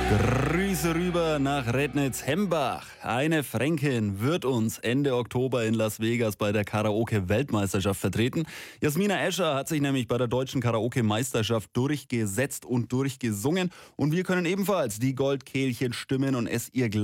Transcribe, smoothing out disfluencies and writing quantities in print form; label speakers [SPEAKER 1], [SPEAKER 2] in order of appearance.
[SPEAKER 1] Grüße rüber nach Rednitz-Hembach. Eine Fränkin wird uns Ende Oktober in Las Vegas bei der Karaoke-Weltmeisterschaft vertreten. Jasmina Escher hat sich nämlich bei der deutschen Karaoke-Meisterschaft durchgesetzt und durchgesungen. Und wir können ebenfalls die Goldkehlchen stimmen und es ihr